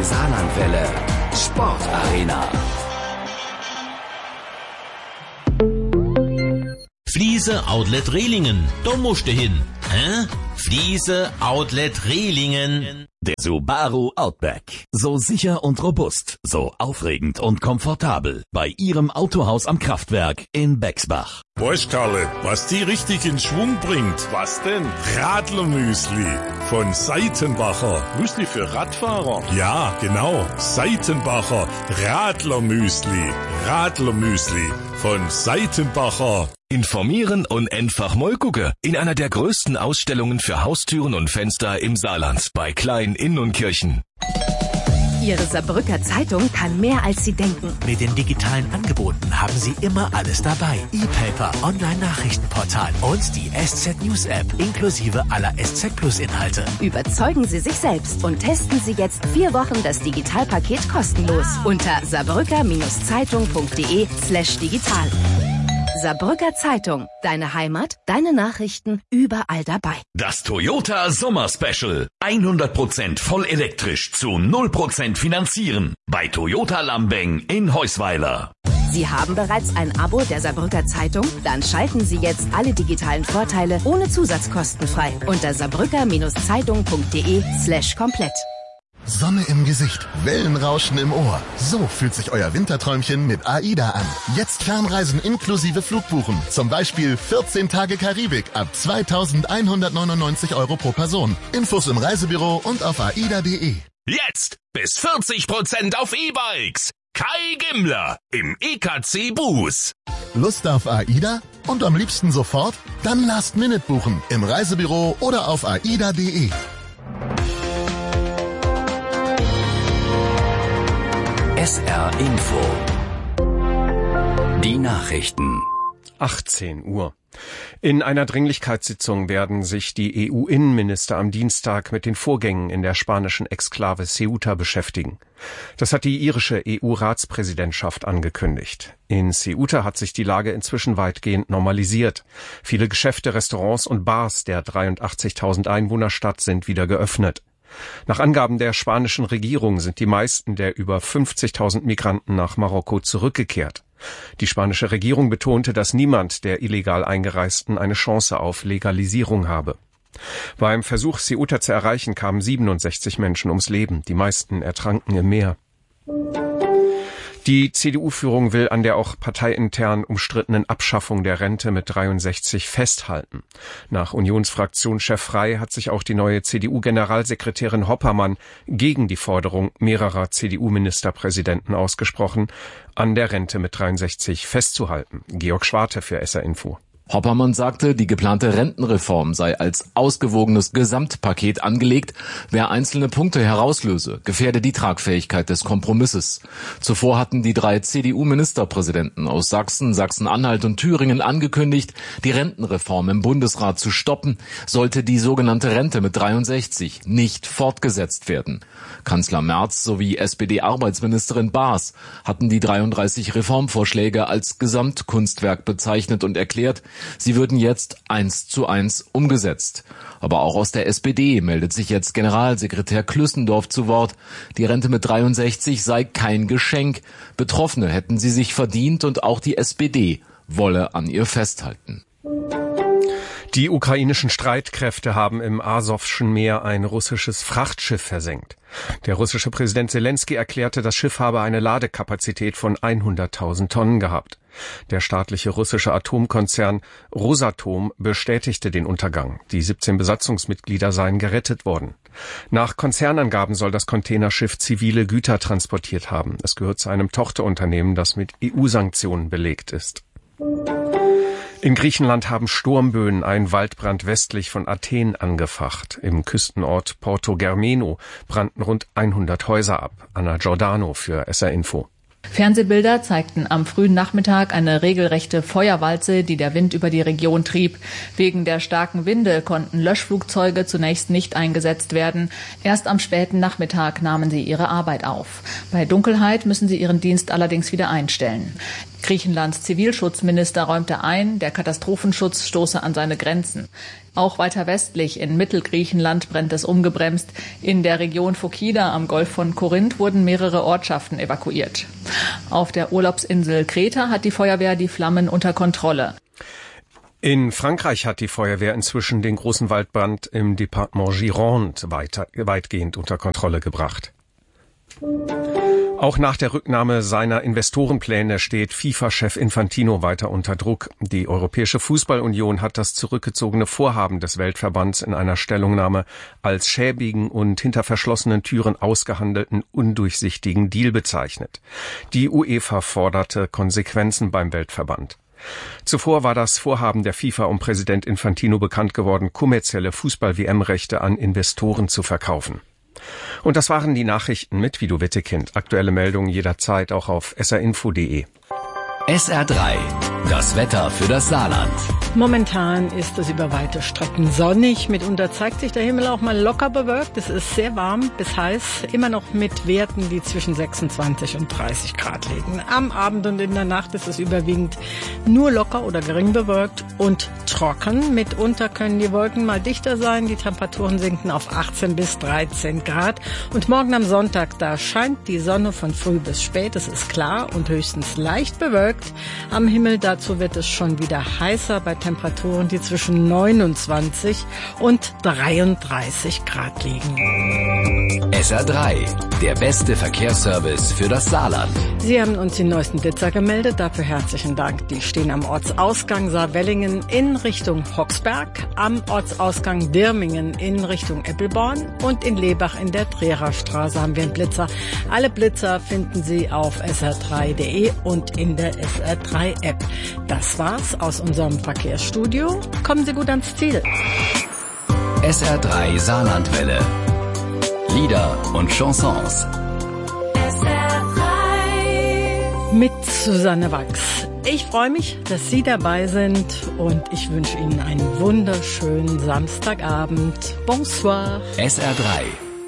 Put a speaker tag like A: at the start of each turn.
A: Saarlandwelle. Sportarena.
B: Fliese Outlet Rehlingen. Da musst du hin. Hä? Fliese Outlet Rehlingen.
A: Der Subaru Outback. So sicher und robust, so aufregend und komfortabel. Bei Ihrem Autohaus am Kraftwerk in Bexbach.
C: Weißt Karle, was die richtig in Schwung bringt? Was denn? Radlermüsli von Seitenbacher. Müsli für Radfahrer? Ja, genau. Seitenbacher Radlermüsli. Radlermüsli von Seitenbacher.
D: Informieren und einfach mal gucken. In einer der größten Ausstellungen für Haustüren und Fenster im Saarland bei Klein Inn und Kirchen.
E: Ihre Saarbrücker Zeitung kann mehr, als Sie denken.
F: Mit den digitalen Angeboten haben Sie immer alles dabei. E-Paper, Online-Nachrichtenportal und die SZ News App inklusive aller SZ Plus Inhalte.
E: Überzeugen Sie sich selbst und testen Sie jetzt 4 Wochen das Digitalpaket kostenlos unter saarbrücker-zeitung.de/digital. Saarbrücker Zeitung. Deine Heimat, deine Nachrichten, überall dabei.
A: Das Toyota Sommer Special. 100% voll elektrisch zu 0% finanzieren. Bei Toyota Lambeng in Heusweiler.
E: Sie haben bereits ein Abo der Saarbrücker Zeitung? Dann schalten Sie jetzt alle digitalen Vorteile ohne Zusatzkosten frei unter saarbrücker-zeitung.de/komplett.
G: Sonne im Gesicht, Wellenrauschen im Ohr. So fühlt sich euer Winterträumchen mit AIDA an. Jetzt Fernreisen inklusive Flugbuchen. Zum Beispiel 14 Tage Karibik ab 2.199 € pro Person. Infos im Reisebüro und auf aida.de.
D: Jetzt bis 40% auf E-Bikes. Kai Gimmler im EKC Bus.
G: Lust auf AIDA? Und am liebsten sofort? Dann Last Minute buchen im Reisebüro oder auf aida.de.
A: SR Info. Die Nachrichten.
H: 18 Uhr. In einer Dringlichkeitssitzung werden sich die EU-Innenminister am Dienstag mit den Vorgängen in der spanischen Exklave Ceuta beschäftigen. Das hat die irische EU-Ratspräsidentschaft angekündigt. In Ceuta hat sich die Lage inzwischen weitgehend normalisiert. Viele Geschäfte, Restaurants und Bars der 83.000 Einwohnerstadt sind wieder geöffnet. Nach Angaben der spanischen Regierung sind die meisten der über 50.000 Migranten nach Marokko zurückgekehrt. Die spanische Regierung betonte, dass niemand der illegal Eingereisten eine Chance auf Legalisierung habe. Beim Versuch, Ceuta zu erreichen, kamen 67 Menschen ums Leben. Die meisten ertranken im Meer. Die CDU-Führung will an der auch parteiintern umstrittenen Abschaffung der Rente mit 63 festhalten. Nach Unionsfraktionschef Frey hat sich auch die neue CDU-Generalsekretärin Hoppermann gegen die Forderung mehrerer CDU-Ministerpräsidenten ausgesprochen, an der Rente mit 63 festzuhalten. Georg Schwarte für SR Info.
I: Hoppermann sagte, die geplante Rentenreform sei als ausgewogenes Gesamtpaket angelegt. Wer einzelne Punkte herauslöse, gefährde die Tragfähigkeit des Kompromisses. Zuvor hatten die 3 CDU-Ministerpräsidenten aus Sachsen, Sachsen-Anhalt und Thüringen angekündigt, die Rentenreform im Bundesrat zu stoppen, sollte die sogenannte Rente mit 63 nicht fortgesetzt werden. Kanzler Merz sowie SPD-Arbeitsministerin Baas hatten die 33 Reformvorschläge als Gesamtkunstwerk bezeichnet und erklärt, sie würden jetzt 1:1 umgesetzt. Aber auch aus der SPD meldet sich jetzt Generalsekretär Klüssendorf zu Wort. Die Rente mit 63 sei kein Geschenk. Betroffene hätten sie sich verdient und auch die SPD wolle an ihr festhalten.
H: Die ukrainischen Streitkräfte haben im Asowschen Meer ein russisches Frachtschiff versenkt. Der russische Präsident Selenskyj erklärte, das Schiff habe eine Ladekapazität von 100.000 Tonnen gehabt. Der staatliche russische Atomkonzern Rosatom bestätigte den Untergang. Die 17 Besatzungsmitglieder seien gerettet worden. Nach Konzernangaben soll das Containerschiff zivile Güter transportiert haben. Es gehört zu einem Tochterunternehmen, das mit EU-Sanktionen belegt ist. In Griechenland haben Sturmböen einen Waldbrand westlich von Athen angefacht. Im Küstenort Porto Germeno brannten rund 100 Häuser ab. Anna Giordano für SR Info.
J: Fernsehbilder zeigten am frühen Nachmittag eine regelrechte Feuerwalze, die der Wind über die Region trieb. Wegen der starken Winde konnten Löschflugzeuge zunächst nicht eingesetzt werden. Erst am späten Nachmittag nahmen sie ihre Arbeit auf. Bei Dunkelheit müssen sie ihren Dienst allerdings wieder einstellen. Griechenlands Zivilschutzminister räumte ein, der Katastrophenschutz stoße an seine Grenzen. Auch weiter westlich in Mittelgriechenland brennt es ungebremst. In der Region Phokida am Golf von Korinth wurden mehrere Ortschaften evakuiert. Auf der Urlaubsinsel Kreta hat die Feuerwehr die Flammen unter Kontrolle.
H: In Frankreich hat die Feuerwehr inzwischen den großen Waldbrand im Departement Gironde weitgehend unter Kontrolle gebracht. Auch nach der Rücknahme seiner Investorenpläne steht FIFA-Chef Infantino weiter unter Druck. Die Europäische Fußballunion hat das zurückgezogene Vorhaben des Weltverbands in einer Stellungnahme als schäbigen und hinter verschlossenen Türen ausgehandelten, undurchsichtigen Deal bezeichnet. Die UEFA forderte Konsequenzen beim Weltverband. Zuvor war das Vorhaben der FIFA um Präsident Infantino bekannt geworden, kommerzielle Fußball-WM-Rechte an Investoren zu verkaufen. Und das waren die Nachrichten mit Guido Wittekind. Aktuelle Meldungen jederzeit auch auf srinfo.de.
D: SR3, das Wetter für das Saarland.
K: Momentan ist es über weite Strecken sonnig. Mitunter zeigt sich der Himmel auch mal locker bewölkt. Es ist sehr warm bis heiß, immer noch mit Werten, die zwischen 26 und 30 Grad liegen. Am Abend und in der Nacht ist es überwiegend nur locker oder gering bewölkt und trocken. Mitunter können die Wolken mal dichter sein. Die Temperaturen sinken auf 18 bis 13 Grad. Und morgen am Sonntag, da scheint die Sonne von früh bis spät. Es ist klar und höchstens leicht bewölkt. Am Himmel dazu wird es schon wieder heißer bei Temperaturen, die zwischen 29 und 33 Grad liegen.
D: SR3, der beste Verkehrsservice für das Saarland.
K: Sie haben uns die neuesten Blitzer gemeldet, dafür herzlichen Dank. Die stehen am Ortsausgang Saarwellingen in Richtung Hoxberg, am Ortsausgang Dirmingen in Richtung Eppelborn und in Lebach in der Trierer Straße haben wir einen Blitzer. Alle Blitzer finden Sie auf sr3.de und in der SR3-App. Das war's aus unserem Verkehrsstudio. Kommen Sie gut ans Ziel.
D: SR3 Saarlandwelle. Lieder und Chansons.
K: SR3 mit Susanne Wachs. Ich freue mich, dass Sie dabei sind und ich wünsche Ihnen einen wunderschönen Samstagabend. Bonsoir.
D: SR3